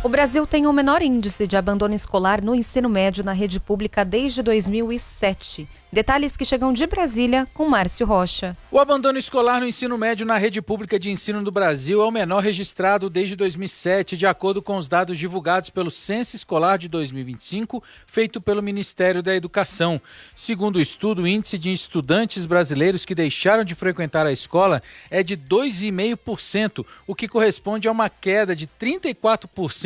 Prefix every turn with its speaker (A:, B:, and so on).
A: O Brasil tem o menor índice de abandono escolar no ensino médio na rede pública desde 2007. Detalhes que chegam de Brasília com Márcio Rocha.
B: O abandono escolar no ensino médio na rede pública de ensino do Brasil é o menor registrado desde 2007, de acordo com os dados divulgados pelo Censo Escolar de 2025, feito pelo Ministério da Educação. Segundo o estudo, o índice de estudantes brasileiros que deixaram de frequentar a escola é de 2,5%, o que corresponde a uma queda de 34%